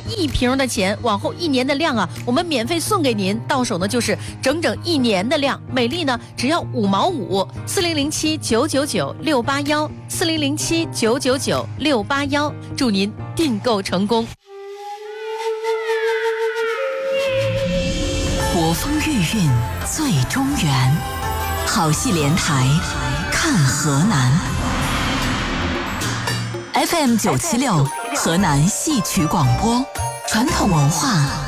1瓶的钱，往后1年的量啊，我们免费送给您，到手呢就是整整1年的量，每粒呢只要5毛5，4007-999-681，4007-999-681，祝您订购成功。 国风御韵最中原，好戏连台看河南。FM 976河南戏曲广播，传统文化